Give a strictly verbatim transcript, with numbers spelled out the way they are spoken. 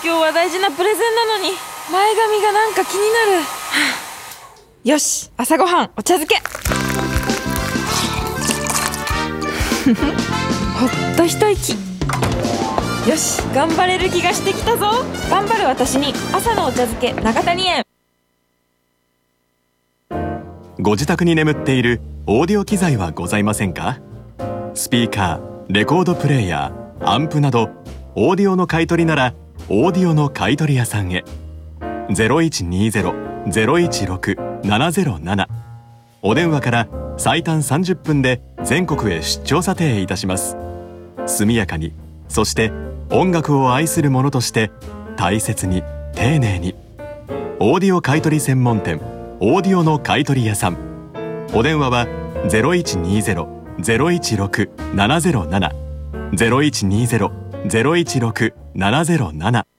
今日は大事なプレゼンなのに前髪がなんか気になる。はあ、よし、朝ごはんお茶漬けほっと一息。よし、頑張れる気がしてきたぞ。頑張る私に朝のお茶漬け永谷園。 ご自宅に眠っているオーディオ機材はございませんか？スピーカー、レコードプレーヤー、アンプなどオーディオの買い取りならオーディオの買い取り屋さんへ。 ゼロいちにーゼロ ゼロいちろく ななゼロなな お電話から最短さんじゅっぷんで全国へ出張査定いたします。速やかに、そして音楽を愛する者として大切に丁寧に。オーディオ買い取り専門店オーディオの買い取り屋さん。お電話は ゼロいちにーゼロ ゼロいちろく ななゼロなな ゼロいちにーゼロ ゼロいちろく ななゼロなな